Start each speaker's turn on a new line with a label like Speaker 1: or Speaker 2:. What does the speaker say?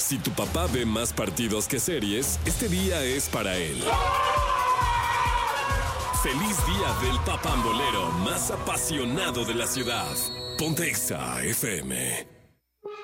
Speaker 1: Si tu papá ve más partidos que series, este día es para él. Feliz día del papambolero más apasionado de la ciudad. Ponte Exa FM.